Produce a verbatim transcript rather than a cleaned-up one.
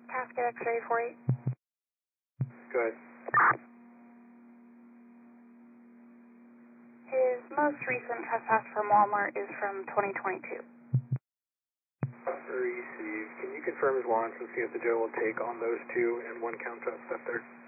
Casket X-ray four eight. Go ahead. His most recent trespass from Walmart is from twenty twenty-two. Received. Can you confirm his warrants and see if the Joe will take on those two and one count of theft there?